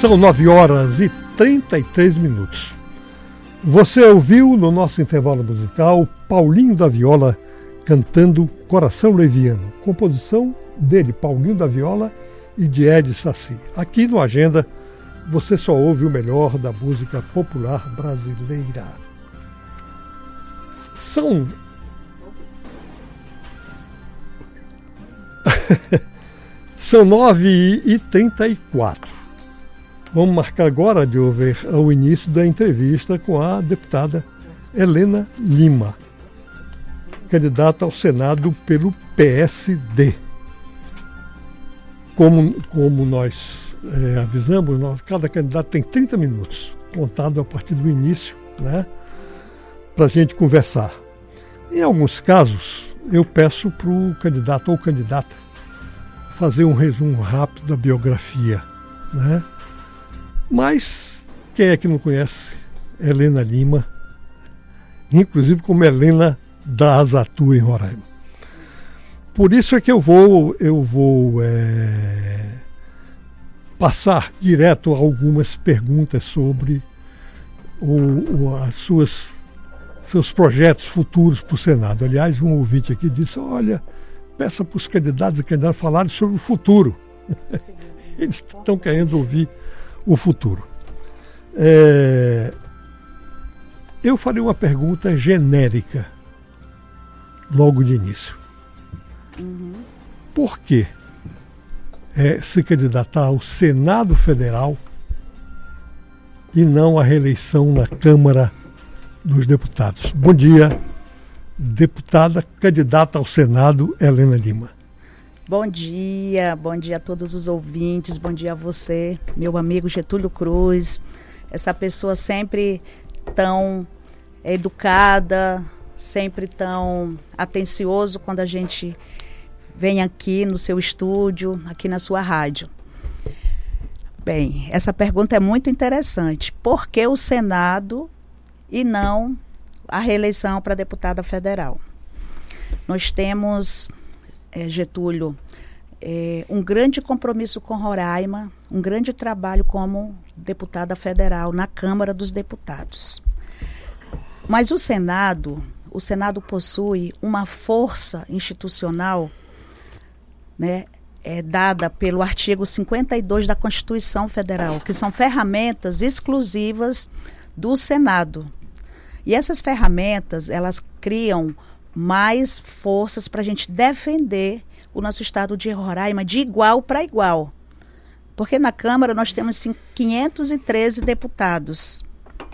São 9h33. Você ouviu no nosso intervalo musical Paulinho da Viola cantando Coração Leviano, composição dele, Paulinho da Viola e de Ed Saci. Aqui no Agenda você só ouve o melhor da música popular brasileira. São 9h34. Vamos marcar agora de ouvir o início da entrevista com a deputada Helena Lima, candidata ao Senado pelo PSD. Como nós avisamos, cada candidato tem 30 minutos, contado a partir do início, né, para a gente conversar. Em alguns casos, eu peço para o candidato ou candidata fazer um resumo rápido da biografia, né? Mas quem é que não conhece Helena Lima, inclusive como Helena da Azatu em Roraima? Por isso é que eu vou passar direto a algumas perguntas sobre seus projetos futuros para o Senado. Aliás, um ouvinte aqui disse, olha, peça para os candidatos e candidatas falarem sobre o futuro. Eles estão querendo ouvir o futuro. Eu farei uma pergunta genérica logo de início. Por que se candidatar ao Senado Federal e não à reeleição na Câmara dos Deputados? Bom dia, deputada candidata ao Senado, Helena Lima. Bom dia a todos os ouvintes, bom dia a você, meu amigo Getúlio Cruz, essa pessoa sempre tão educada, sempre tão atencioso quando a gente vem aqui no seu estúdio, aqui na sua rádio. Bem, essa pergunta é muito interessante. Por que o Senado e não a reeleição para deputada federal? Nós temos, Getúlio, um grande compromisso com Roraima, um grande trabalho como deputada federal na Câmara dos Deputados. Mas o Senado possui uma força institucional, né, dada pelo artigo 52 da Constituição Federal, que são ferramentas exclusivas do Senado. E essas ferramentas, elas criam mais forças para a gente defender o nosso estado de Roraima de igual para igual. Porque na Câmara nós temos 513 deputados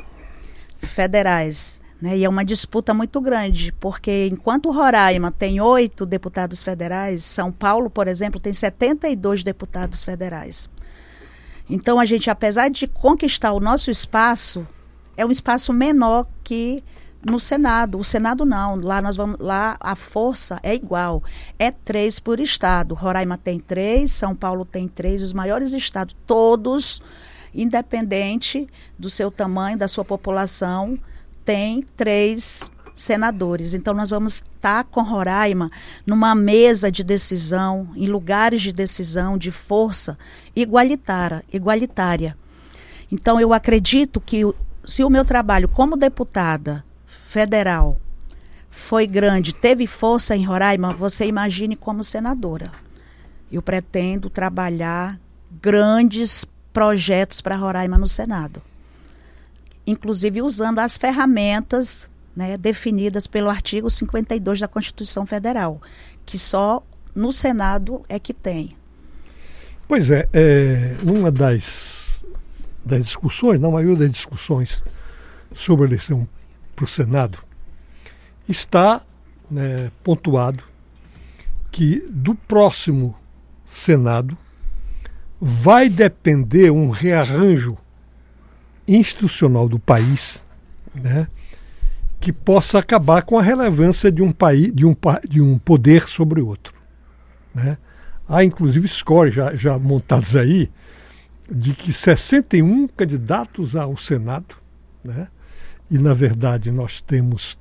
federais, né? E é uma disputa muito grande, porque enquanto Roraima tem 8 deputados federais, São Paulo, por exemplo, tem 72 deputados federais. Então a gente, apesar de conquistar o nosso espaço, é um espaço menor que no Senado. O Senado não, lá a força é igual, é 3 por estado. Roraima tem 3, São Paulo tem 3, os maiores estados, todos, independente do seu tamanho, da sua população, tem 3 senadores. Então nós vamos estar com Roraima numa mesa de decisão, em lugares de decisão, de força igualitária. Então eu acredito que se o meu trabalho como deputada federal foi grande, teve força em Roraima, você imagine como senadora. Eu pretendo trabalhar grandes projetos para Roraima no Senado, inclusive usando as ferramentas, né, definidas pelo artigo 52 da Constituição Federal, que só no Senado é que tem. Pois é, uma das discussões, na maioria das discussões sobre a eleição para o Senado, está, né, pontuado que do próximo Senado vai depender um rearranjo institucional do país, né, que possa acabar com a relevância de um país, de um poder sobre o outro, né? Há inclusive scores já montados aí de que 61 candidatos ao Senado, né? E na verdade nós temos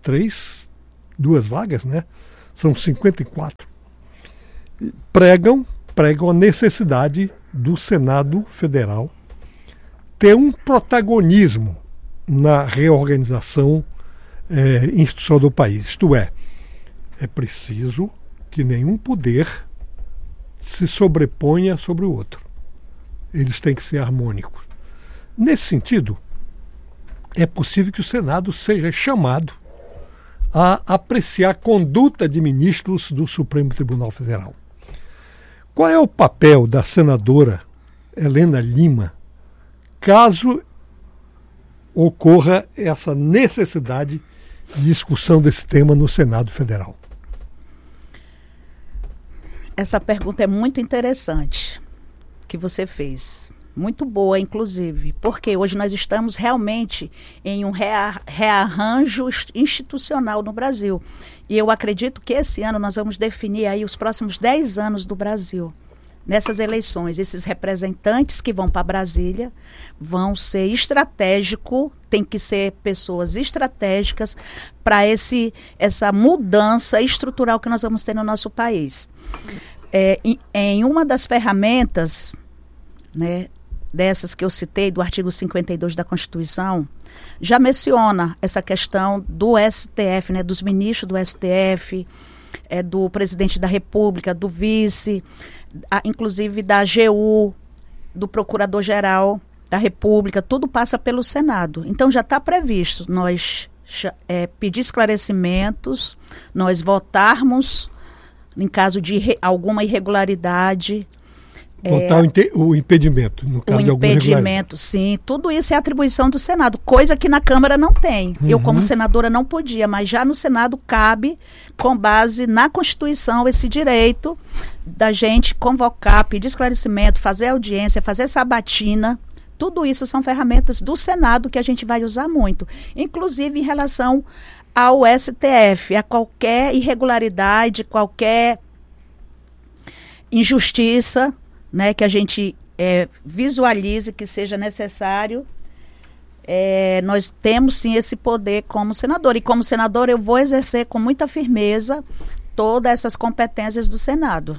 2 vagas, né? São 54. Pregam a necessidade do Senado Federal ter um protagonismo na reorganização institucional do país. Isto é preciso que nenhum poder se sobreponha sobre o outro. Eles têm que ser harmônicos. Nesse sentido, é possível que o Senado seja chamado a apreciar a conduta de ministros do Supremo Tribunal Federal. Qual é o papel da senadora Helena Lima caso ocorra essa necessidade de discussão desse tema no Senado Federal? Essa pergunta é muito interessante que você fez. Muito boa, inclusive, porque hoje nós estamos realmente em um rearranjo institucional no Brasil. E eu acredito que esse ano nós vamos definir aí os próximos 10 anos do Brasil. Nessas eleições, esses representantes que vão para Brasília vão ser estratégicos, tem que ser pessoas estratégicas para essa mudança estrutural que nós vamos ter no nosso país. Em uma das ferramentas, né, dessas que eu citei, do artigo 52 da Constituição, já menciona essa questão do STF, né, dos ministros do STF, do presidente da República, do vice, inclusive da AGU, do Procurador-Geral da República, tudo passa pelo Senado. Então já está previsto nós pedir esclarecimentos, nós votarmos em caso de alguma irregularidade. Votar o impedimento, no caso de alguma irregularidade. O impedimento, sim. Tudo isso é atribuição do Senado, coisa que na Câmara não tem. Uhum. Eu, como senadora, não podia, mas já no Senado cabe, com base na Constituição, esse direito da gente convocar, pedir esclarecimento, fazer audiência, fazer sabatina. Tudo isso são ferramentas do Senado que a gente vai usar muito. Inclusive em relação ao STF, a qualquer irregularidade, qualquer injustiça, né, que a gente visualize que seja necessário, nós temos sim esse poder como senador. E como senador eu vou exercer com muita firmeza todas essas competências do Senado.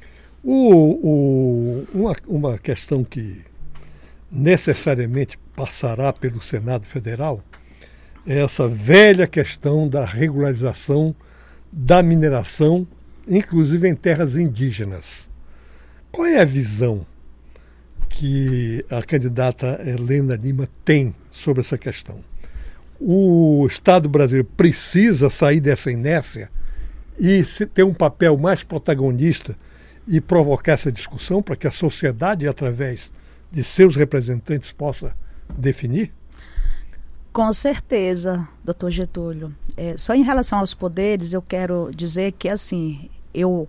Uma questão que necessariamente passará pelo Senado Federal é essa velha questão da regularização da mineração, inclusive em terras indígenas. Qual é a visão que a candidata Helena Lima tem sobre essa questão? O Estado brasileiro precisa sair dessa inércia e ter um papel mais protagonista e provocar essa discussão para que a sociedade, através de seus representantes, possa definir? Com certeza, doutor Getúlio. Só em relação aos poderes, eu quero dizer que, assim, eu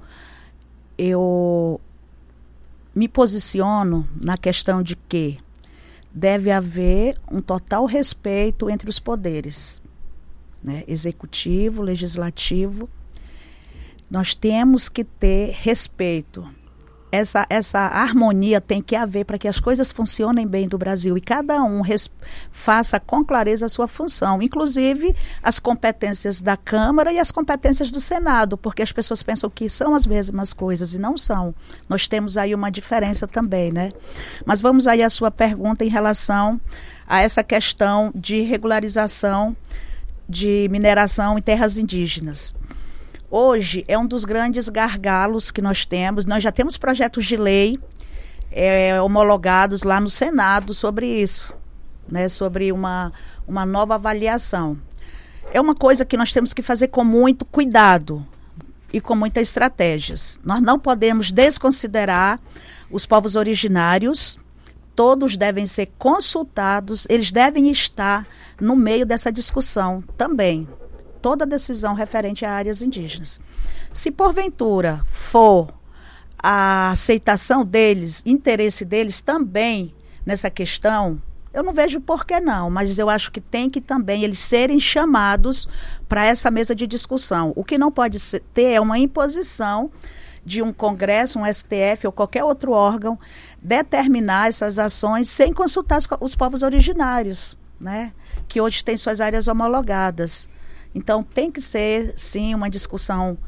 me posiciono na questão de que deve haver um total respeito entre os poderes, né? Executivo, legislativo. Nós temos que ter respeito. Essa harmonia tem que haver para que as coisas funcionem bem do Brasil e cada um faça com clareza a sua função, inclusive as competências da Câmara e as competências do Senado, porque as pessoas pensam que são as mesmas coisas e não são. Nós temos aí uma diferença também, né? Mas vamos aí à sua pergunta em relação a essa questão de regularização de mineração em terras indígenas. Hoje é um dos grandes gargalos que nós temos. Nós já temos projetos de lei homologados lá no Senado sobre isso, né, sobre uma nova avaliação. É uma coisa que nós temos que fazer com muito cuidado e com muitas estratégias. Nós não podemos desconsiderar os povos originários. Todos devem ser consultados, eles devem estar no meio dessa discussão também. Toda decisão referente a áreas indígenas. Se porventura for a aceitação deles, interesse deles também nessa questão, eu não vejo por que não, mas eu acho que tem que também eles serem chamados para essa mesa de discussão. O que não pode ter é uma imposição de um Congresso, um STF ou qualquer outro órgão determinar essas ações sem consultar os povos originários, né, que hoje têm suas áreas homologadas. Então, tem que ser, sim, uma discussão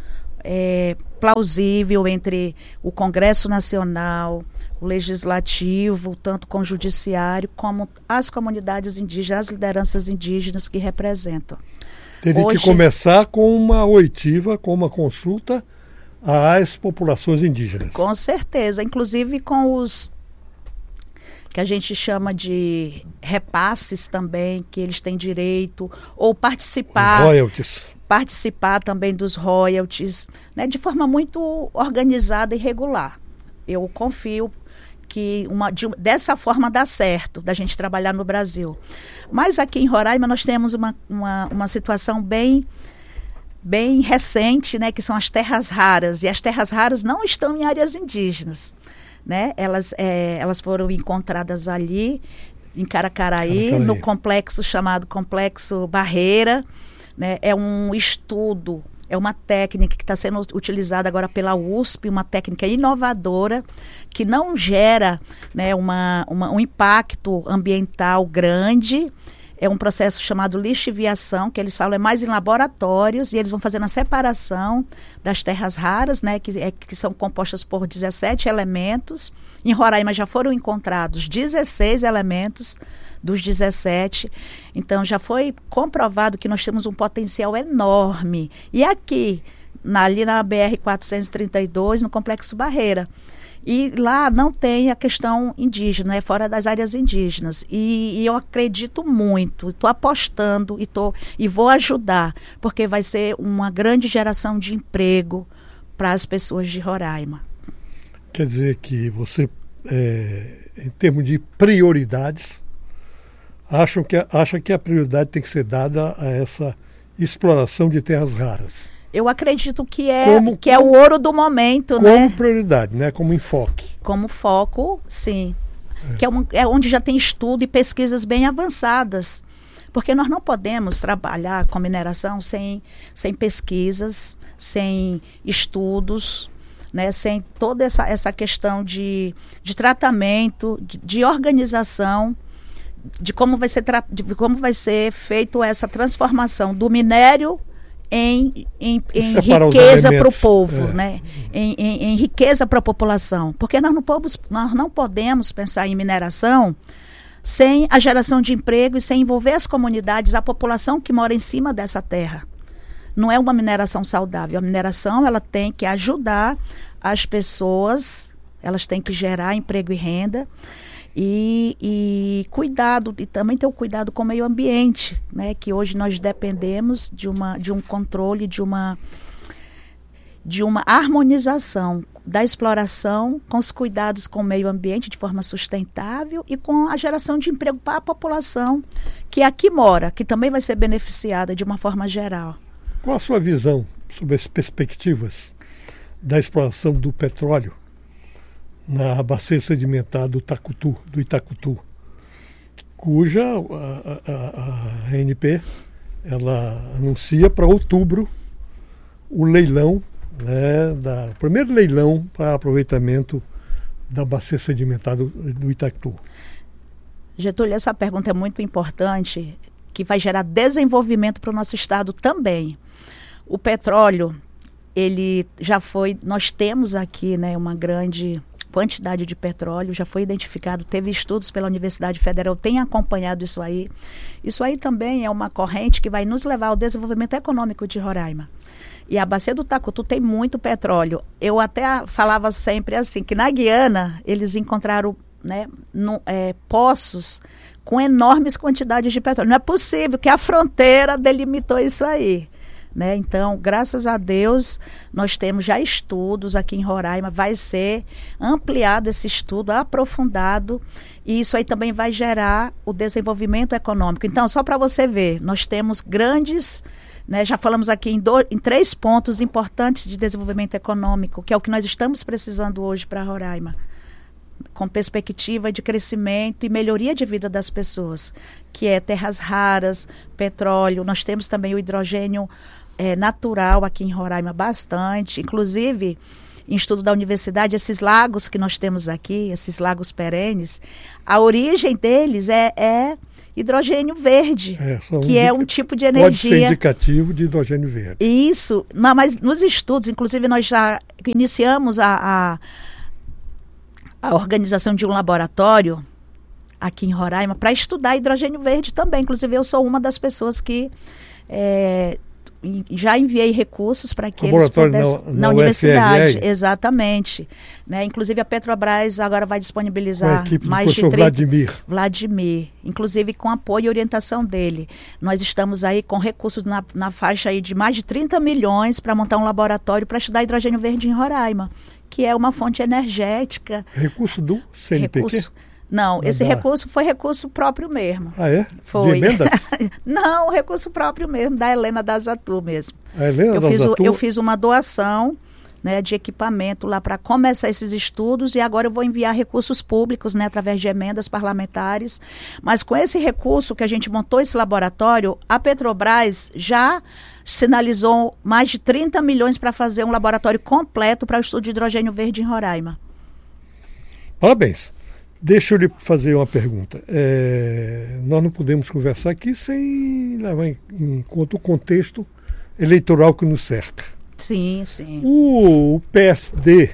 plausível entre o Congresso Nacional, o Legislativo, tanto com o Judiciário, como as comunidades indígenas, as lideranças indígenas que representam. Teria que começar com uma oitiva, com uma consulta às populações indígenas. Com certeza, inclusive com os que a gente chama de repasses também, que eles têm direito, ou participar... Os royalties. Participar também dos royalties, né, de forma muito organizada e regular. Eu confio que dessa forma dá certo, da gente trabalhar no Brasil. Mas aqui em Roraima nós temos uma situação bem recente, né, que são as terras raras. E as terras raras não estão em áreas indígenas. Né? Elas foram encontradas ali, em Caracaraí, no complexo chamado Complexo Barreira. Né? É um estudo, é uma técnica que está sendo utilizada agora pela USP, uma técnica inovadora, que não gera, né, um impacto ambiental grande. É um processo chamado lixiviação, que eles falam é mais em laboratórios, e eles vão fazendo a separação das terras raras, né, que são compostas por 17 elementos. Em Roraima já foram encontrados 16 elementos dos 17. Então já foi comprovado que nós temos um potencial enorme. E aqui, ali na BR-432, no Complexo Barreira. E lá não tem a questão indígena, é fora das áreas indígenas. E eu acredito muito, estou apostando e vou ajudar, porque vai ser uma grande geração de emprego para as pessoas de Roraima. Quer dizer que você, em termos de prioridades, acha que a prioridade tem que ser dada a essa exploração de terras raras? Eu acredito que é o ouro do momento, como né? Como prioridade, né? Como enfoque. Como foco, sim. Que é onde já tem estudo e pesquisas bem avançadas. Porque nós não podemos trabalhar com mineração sem pesquisas, sem estudos, né? Sem toda essa questão de tratamento, de organização, de como vai ser feito essa transformação do minério em riqueza para o povo, né? Em riqueza para a população. Porque nós não podemos pensar em mineração sem a geração de emprego e sem envolver as comunidades, a população que mora em cima dessa terra. Não é uma mineração saudável. A mineração ela tem que ajudar as pessoas, elas têm que gerar emprego e renda. E cuidado, e também ter o cuidado com o meio ambiente, né? Que hoje nós dependemos de um controle, de uma harmonização da exploração com os cuidados com o meio ambiente de forma sustentável e com a geração de emprego para a população que aqui mora, que também vai ser beneficiada de uma forma geral. Qual a sua visão sobre as perspectivas da exploração do petróleo na bacia sedimentar do Itacutu, cuja a ANP ela anuncia para outubro o leilão, né, o primeiro leilão para aproveitamento da bacia sedimentar do Itacutu. Getúlio, essa pergunta é muito importante, que vai gerar desenvolvimento para o nosso estado também. O petróleo, nós temos aqui, né, uma grande quantidade de petróleo, já foi identificado, teve estudos pela Universidade Federal, tem acompanhado isso aí. Isso aí também é uma corrente que vai nos levar ao desenvolvimento econômico de Roraima. E a bacia do Itacutu tem muito petróleo. Eu até falava sempre assim, que na Guiana eles encontraram, né, poços com enormes quantidades de petróleo. Não é possível que a fronteira delimitou isso aí. Né? Então, graças a Deus, nós temos já estudos aqui em Roraima, vai ser ampliado esse estudo, aprofundado, e isso aí também vai gerar o desenvolvimento econômico. Então, só para você ver, nós temos grandes, né, já falamos aqui em 3 pontos importantes de desenvolvimento econômico, que é o que nós estamos precisando hoje para Roraima, com perspectiva de crescimento e melhoria de vida das pessoas, que é terras raras, petróleo. Nós temos também o hidrogênio natural aqui em Roraima bastante. Inclusive, em estudo da universidade, esses lagos que nós temos aqui, esses lagos perenes, a origem deles é hidrogênio verde, que é um tipo de energia. Pode ser indicativo de hidrogênio verde. Isso, mas nos estudos, inclusive nós já iniciamos a organização de um laboratório aqui em Roraima para estudar hidrogênio verde também. Inclusive eu sou uma das pessoas que já enviei recursos para que eles pudessem na universidade, UFRR. Exatamente, né? Inclusive a Petrobras agora vai disponibilizar mais de 30 Vladimir, inclusive com apoio e orientação dele. Nós estamos aí com recursos na faixa aí de mais de 30 milhões para montar um laboratório para estudar hidrogênio verde em Roraima, que é uma fonte energética. Recurso do CNPq? Não, esse recurso foi recurso próprio mesmo. Ah, é? Foi. De emendas? Não, recurso próprio mesmo, da Helena Dazatu mesmo. A Helena Dazatu? Eu fiz uma doação, né, de equipamento lá para começar esses estudos e agora eu vou enviar recursos públicos, né, através de emendas parlamentares. Mas com esse recurso que a gente montou esse laboratório, a Petrobras já sinalizou mais de 30 milhões para fazer um laboratório completo para o estudo de hidrogênio verde em Roraima. Parabéns. Deixa eu lhe fazer uma pergunta. Nós não podemos conversar aqui sem levar em conta o contexto eleitoral que nos cerca. Sim, sim. O PSD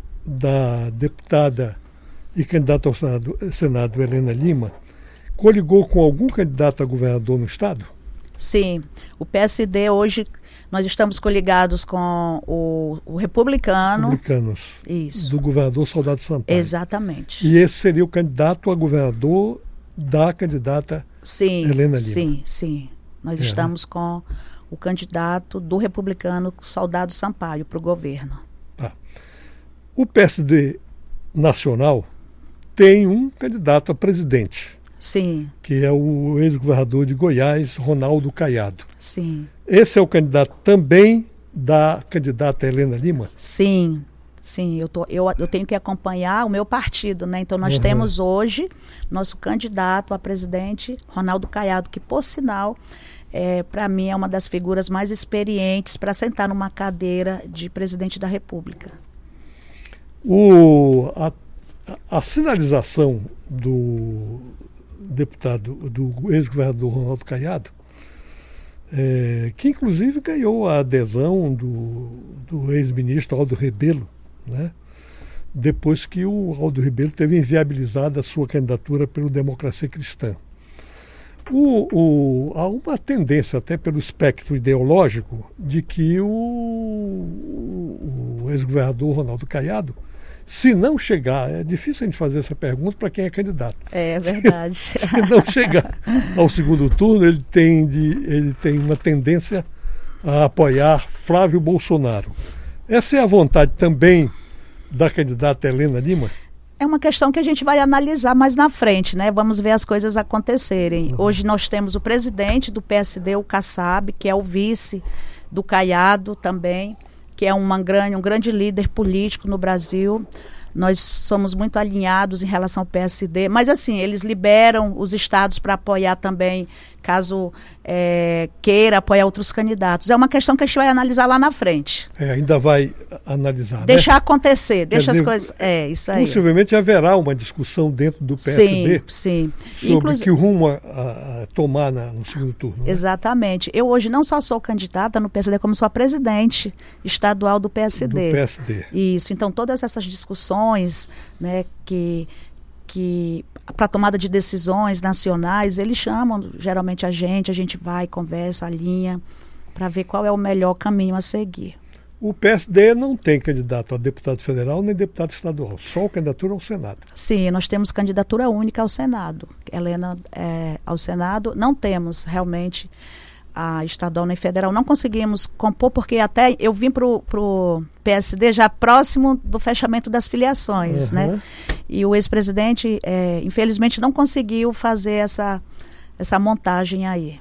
da deputada e candidata ao Senado Helena Lima coligou com algum candidato a governador no estado? Sim. O PSD hoje, nós estamos coligados com o republicano. Republicanos. Isso. Do governador Soldado Sampaio. Exatamente. E esse seria o candidato a governador da candidata Helena Lima. Sim, sim. Nós estamos com o candidato do republicano Soldado Sampaio para o governo. Tá. O PSD nacional tem um candidato a presidente. Sim. Que é o ex-governador de Goiás, Ronaldo Caiado. Sim. Esse é o candidato também da candidata Helena Lima? Sim, sim. Eu tenho que acompanhar o meu partido, né? Então nós temos hoje nosso candidato a presidente, Ronaldo Caiado, que por sinal, para mim é uma das figuras mais experientes para sentar numa cadeira de presidente da República. A sinalização do deputado, do ex-governador Ronaldo Caiado, que inclusive ganhou a adesão do ex-ministro Aldo Rebelo, né? Depois que o Aldo Rebelo teve inviabilizado a sua candidatura pelo Democracia Cristã. Há uma tendência, até pelo espectro ideológico, de que o ex-governador Ronaldo Caiado, se não chegar, é difícil a gente fazer essa pergunta para quem é candidato. É verdade. Se não chegar ao segundo turno, ele tem uma tendência a apoiar Flávio Bolsonaro. Essa é a vontade também da candidata Helena Lima? É uma questão que a gente vai analisar mais na frente, né? Vamos ver as coisas acontecerem. Hoje nós temos o presidente do PSD, o Kassab, que é o vice do Caiado também, que é um grande líder político no Brasil. Nós somos muito alinhados em relação ao PSD, mas assim, eles liberam os estados para apoiar também, caso queira apoiar outros candidatos. É uma questão que a gente vai analisar lá na frente. Ainda vai analisar, deixar acontecer, deixa as coisas... isso aí. Possivelmente haverá uma discussão dentro do PSD sim. Sobre que rumo a tomar no segundo turno. Né? Exatamente. Eu hoje não só sou candidata no PSD, como sou a presidente estadual do PSD. Do PSD. Isso. Então, todas essas discussões, né, que para tomada de decisões nacionais, eles chamam geralmente a gente vai, conversa, alinha, para ver qual é o melhor caminho a seguir. O PSD não tem candidato a deputado federal nem deputado estadual, só candidatura ao Senado. Sim, nós temos candidatura única ao Senado. Helena, ao Senado, não temos realmente a estadual nem federal. Não conseguimos compor, porque até eu vim para o PSD já próximo do fechamento das filiações, né? E o ex-presidente, infelizmente, não conseguiu fazer essa montagem aí.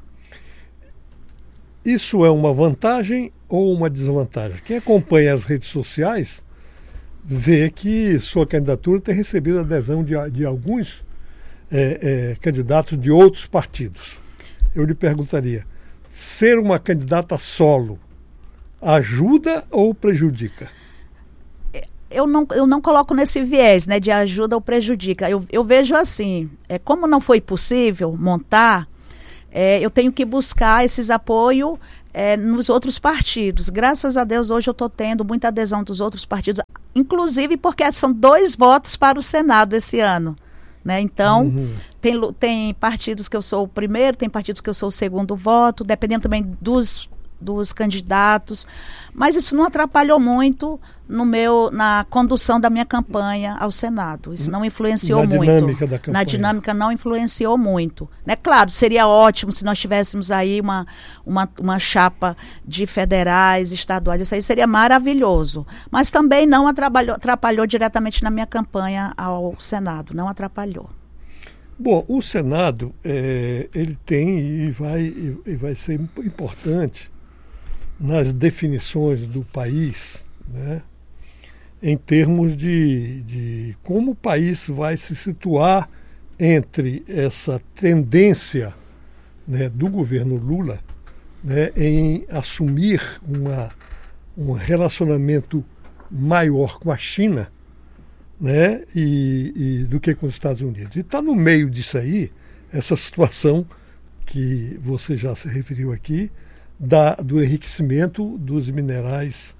Isso é uma vantagem ou uma desvantagem? Quem acompanha as redes sociais vê que sua candidatura tem recebido adesão de alguns candidatos de outros partidos. Eu lhe perguntaria, ser uma candidata solo ajuda ou prejudica? eu não coloco nesse viés, né, de ajuda ou prejudica. Eu vejo assim, como não foi possível montar, eu tenho que buscar esses apoios nos outros partidos. Graças a Deus, hoje eu estou tendo muita adesão dos outros partidos, inclusive porque são 2 votos para o Senado esse ano. Né? Então, tem partidos que eu sou o primeiro, tem partidos que eu sou o segundo voto, dependendo também dos candidatos, mas isso não atrapalhou muito na condução da minha campanha ao Senado. Isso não influenciou muito. Na dinâmica da campanha. Na dinâmica não influenciou muito. Né? Claro, seria ótimo se nós tivéssemos aí uma chapa de federais, estaduais, isso aí seria maravilhoso. Mas também não atrapalhou diretamente na minha campanha ao Senado, não atrapalhou. Bom, o Senado, ele tem e vai ser importante nas definições do país, né, em termos de como o país vai se situar entre essa tendência, né, do governo Lula, né, em assumir um relacionamento maior com a China, né, e do que com os Estados Unidos. E está no meio disso aí, essa situação que você já se referiu aqui, do enriquecimento dos minerais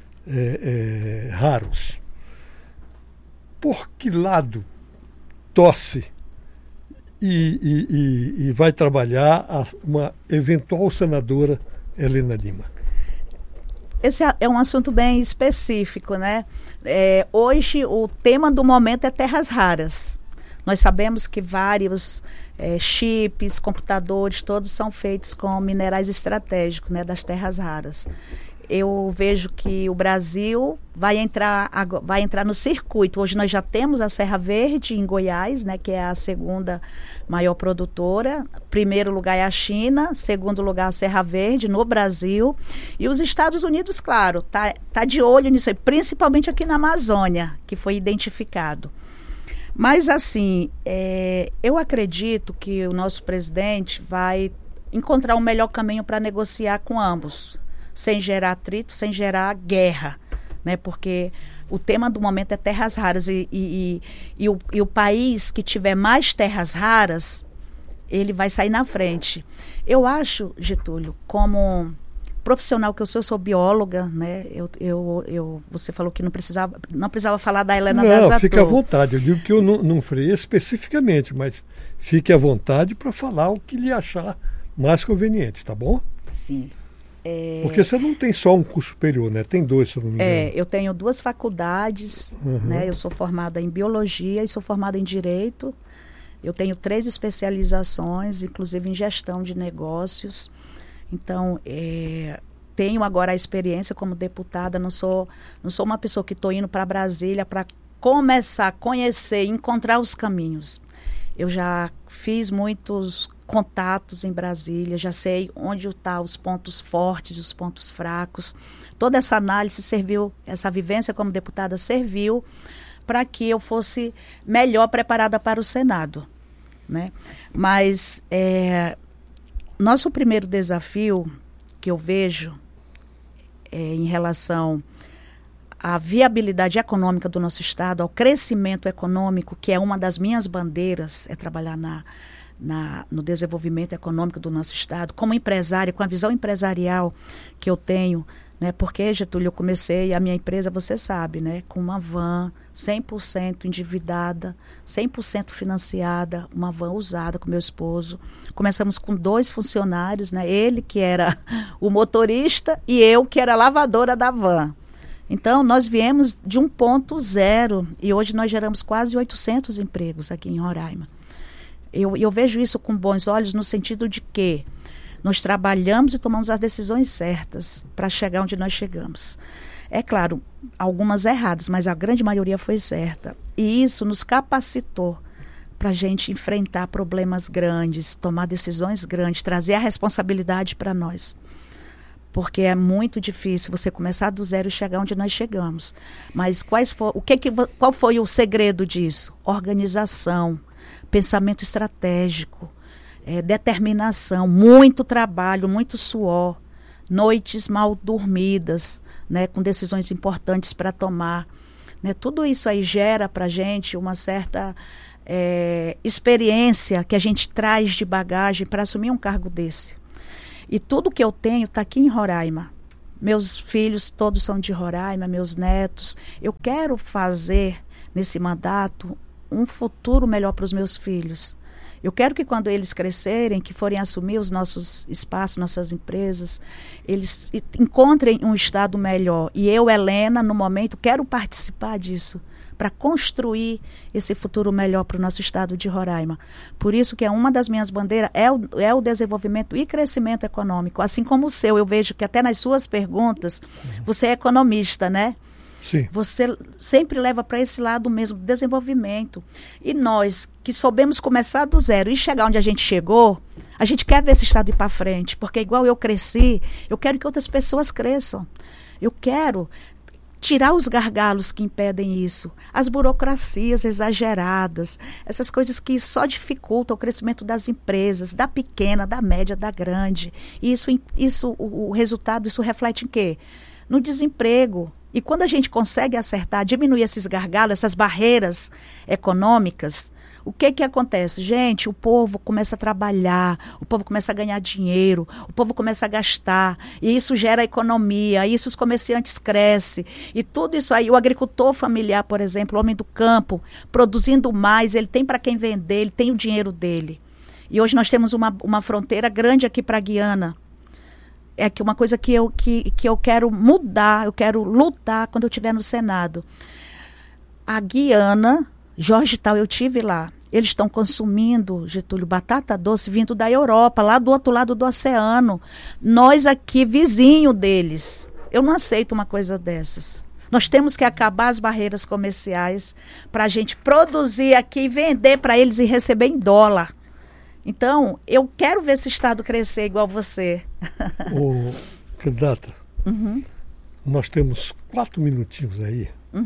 raros. Por que lado torce e vai trabalhar uma eventual senadora Helena Lima? Esse é um assunto bem específico, né? Hoje o tema do momento é terras raras. Nós sabemos que vários chips, computadores, todos são feitos com minerais estratégicos, né, das terras raras. Eu vejo que o Brasil vai entrar no circuito. Hoje nós já temos a Serra Verde em Goiás, né, que é a segunda maior produtora. Primeiro lugar é a China, segundo lugar a Serra Verde no Brasil. E os Estados Unidos, claro, tá de olho nisso aí, principalmente aqui na Amazônia, que foi identificado. Mas, assim, eu acredito que o nosso presidente vai encontrar um melhor caminho para negociar com ambos, sem gerar atrito, sem gerar guerra, né? Porque o tema do momento é terras raras e o país que tiver mais terras raras, ele vai sair na frente. Eu acho, Getúlio, como profissional que eu sou bióloga, né? Você falou que não precisava falar da Helena Gazatou. Não, fique à vontade. Eu digo que eu não falei especificamente, mas fique à vontade para falar o que lhe achar mais conveniente, tá bom? Sim. Porque você não tem só um curso superior, né? Tem 2, se eu não me engano. Eu tenho 2 faculdades, né? Eu sou formada em biologia e sou formada em direito. Eu tenho 3 especializações, inclusive em gestão de negócios. Então, tenho agora a experiência como deputada, não sou uma pessoa que estou indo para Brasília para começar a conhecer, encontrar os caminhos. Eu já fiz muitos contatos em Brasília, já sei onde estão os pontos fortes e os pontos fracos. Toda essa análise serviu, essa vivência como deputada serviu para que eu fosse melhor preparada para o Senado, né? Mas nosso primeiro desafio que eu vejo em relação à viabilidade econômica do nosso Estado, ao crescimento econômico, que é uma das minhas bandeiras, é trabalhar no desenvolvimento econômico do nosso Estado, como empresária, com a visão empresarial que eu tenho, né? Porque, Getúlio, eu comecei a minha empresa, você sabe, né? Com uma van 100% endividada, 100% financiada, uma van usada com meu esposo. Começamos com 2 funcionários, né? Ele que era o motorista e eu que era a lavadora da van. Então, nós viemos de um ponto zero e hoje nós geramos quase 800 empregos aqui em Roraima. Eu vejo isso com bons olhos no sentido de que nós trabalhamos e tomamos as decisões certas para chegar onde nós chegamos. É claro, algumas erradas, mas a grande maioria foi certa. E isso nos capacitou para a gente enfrentar problemas grandes, tomar decisões grandes, trazer a responsabilidade para nós. Porque é muito difícil você começar do zero e chegar onde nós chegamos. Mas qual foi o segredo disso? Organização, pensamento estratégico, determinação, muito trabalho, muito suor, noites mal dormidas, né, com decisões importantes para tomar, né? Tudo isso aí gera para a gente uma certa experiência que a gente traz de bagagem para assumir um cargo desse. E tudo que eu tenho está aqui em Roraima. Meus filhos todos são de Roraima, meus netos. Eu quero fazer nesse mandato um futuro melhor para os meus filhos. Eu quero que quando eles crescerem, que forem assumir os nossos espaços, nossas empresas, eles encontrem um estado melhor. E eu, Helena, no momento, quero participar disso, para construir esse futuro melhor para o nosso estado de Roraima. Por isso que uma das minhas bandeiras é o desenvolvimento e crescimento econômico. Assim como o seu, eu vejo que até nas suas perguntas, você é economista, né? Sim. Você sempre leva para esse lado mesmo, desenvolvimento. E nós, que soubemos começar do zero e chegar onde a gente chegou, a gente quer ver esse estado ir para frente, porque igual eu cresci, eu quero que outras pessoas cresçam. Eu quero tirar os gargalos que impedem isso, as burocracias exageradas, essas coisas que só dificultam o crescimento das empresas, da pequena, da média, da grande. E o resultado, isso reflete em quê? No desemprego. E quando a gente consegue acertar, diminuir esses gargalos, essas barreiras econômicas, o que acontece? Gente, o povo começa a trabalhar, o povo começa a ganhar dinheiro, o povo começa a gastar, e isso gera economia, e isso os comerciantes crescem, e tudo isso aí, o agricultor familiar, por exemplo, o homem do campo, produzindo mais, ele tem para quem vender, ele tem o dinheiro dele. E hoje nós temos uma fronteira grande aqui para a Guiana. É que uma coisa que eu quero mudar, eu quero lutar quando eu estiver no Senado. A Guiana, Georgetown, eu tive lá. Eles estão consumindo, Getúlio, batata doce vindo da Europa, lá do outro lado do oceano. Nós aqui, vizinho deles. Eu não aceito uma coisa dessas. Nós temos que acabar as barreiras comerciais para a gente produzir aqui e vender para eles e receber em dólar. Então, eu quero ver esse estado crescer igual você. Ô, candidata, nós temos 4 minutinhos aí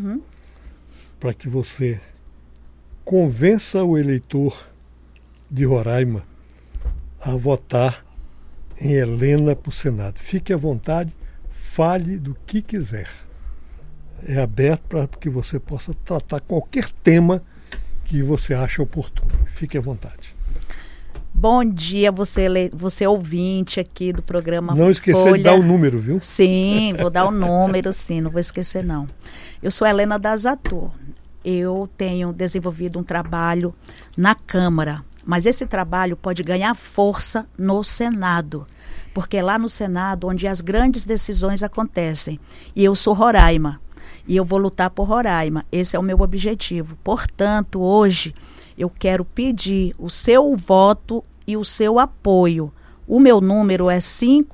para que você convença o eleitor de Roraima a votar em Helena para o Senado. Fique à vontade, fale do que quiser. É aberto para que você possa tratar qualquer tema que você acha oportuno. Fique à vontade. Bom dia, você ouvinte aqui do programa Não esquecer Folha. de dar o número, viu? Sim, vou dar o número, sim, não vou esquecer não. Eu sou Helena Dazator. Eu tenho desenvolvido um trabalho na Câmara, mas esse trabalho pode ganhar força no Senado, porque é lá no Senado onde as grandes decisões acontecem. E eu sou Roraima, e eu vou lutar por Roraima. Esse é o meu objetivo. Portanto, hoje eu quero pedir o seu voto e o seu apoio. O meu número é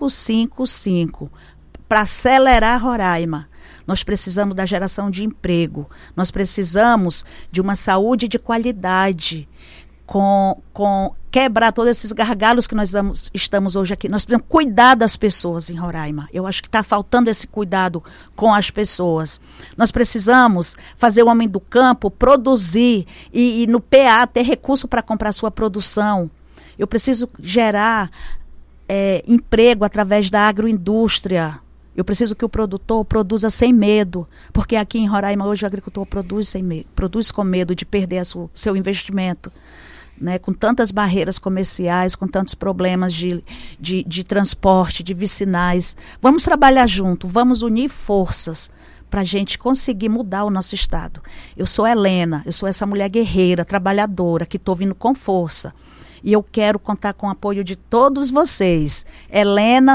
555, para acelerar Roraima. Nós precisamos da geração de emprego, nós precisamos de uma saúde de qualidade, com quebrar todos esses gargalos que nós estamos hoje aqui. Nós precisamos cuidar das pessoas em Roraima. Eu acho que está faltando esse cuidado com as pessoas. Nós precisamos fazer o homem do campo produzir e no PA ter recurso para comprar sua produção. Eu preciso gerar emprego através da agroindústria. Eu preciso que o produtor produza sem medo, porque aqui em Roraima hoje o agricultor produz sem medo, produz com medo de perder seu investimento. Né, com tantas barreiras comerciais, com tantos problemas de transporte, de vicinais. Vamos trabalhar junto, vamos unir forças para a gente conseguir mudar o nosso estado. Eu sou Helena, eu sou essa mulher guerreira, trabalhadora, que estou vindo com força. E eu quero contar com o apoio de todos vocês. Helena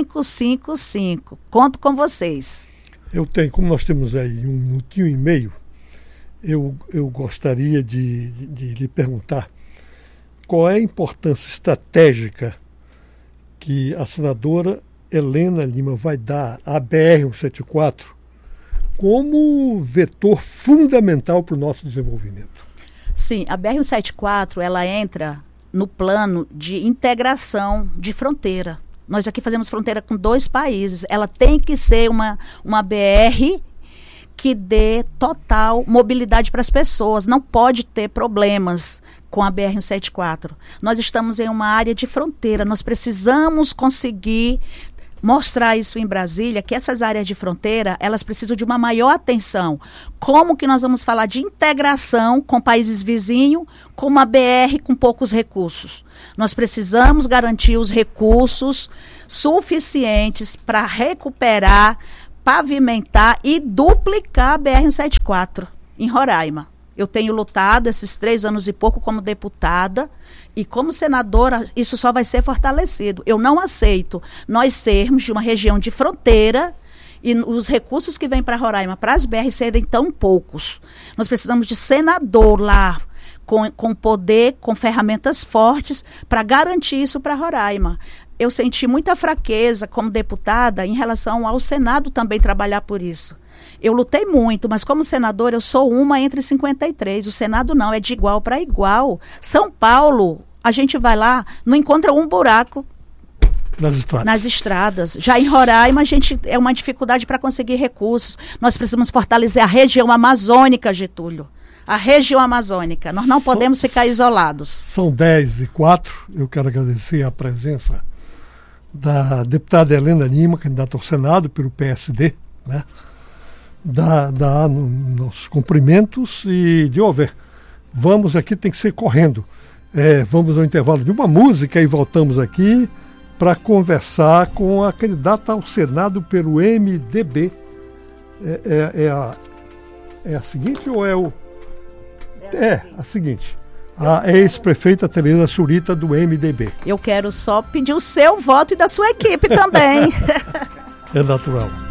555. Conto com vocês. Eu tenho, como nós temos aí 1 minutinho e meio, eu gostaria de lhe perguntar qual é a importância estratégica que a senadora Helena Lima vai dar à BR-174 como vetor fundamental para o nosso desenvolvimento. Sim, a BR-174 ela entra no plano de integração de fronteira. Nós aqui fazemos fronteira com 2 países. Ela tem que ser uma BR que dê total mobilidade para as pessoas. Não pode ter problemas com a BR-174. Nós estamos em uma área de fronteira. Nós precisamos conseguir mostrar isso em Brasília, que essas áreas de fronteira, elas precisam de uma maior atenção. Como que nós vamos falar de integração com países vizinhos, com uma BR com poucos recursos? Nós precisamos garantir os recursos suficientes para recuperar, pavimentar e duplicar a BR-174 em Roraima. Eu tenho lutado esses 3 anos e pouco como deputada e como senadora, isso só vai ser fortalecido. Eu não aceito nós sermos de uma região de fronteira e os recursos que vêm para Roraima, para as BR, serem tão poucos. Nós precisamos de senador lá, com poder, com ferramentas fortes para garantir isso para Roraima. Eu senti muita fraqueza como deputada em relação ao Senado também trabalhar por isso. Eu lutei muito, mas como senadora eu sou uma entre 53. O Senado não, é de igual para igual. São Paulo, a gente vai lá, não encontra um buraco nas estradas. Já em Roraima, a gente é uma dificuldade para conseguir recursos. Nós precisamos fortalecer a região amazônica, Getúlio. A região amazônica. Nós não podemos ficar isolados. São 10h04. Eu quero agradecer a presença da deputada Helena Lima, candidata ao Senado pelo PSD, né? Dar nossos cumprimentos e de ouvir. Vamos aqui, tem que ser correndo. Vamos ao intervalo de uma música e voltamos aqui para conversar com a candidata ao Senado pelo MDB. É a seguinte ou é o... a seguinte. A ex-prefeita Tereza Surita, do MDB. Eu quero só pedir o seu voto e da sua equipe também. É natural.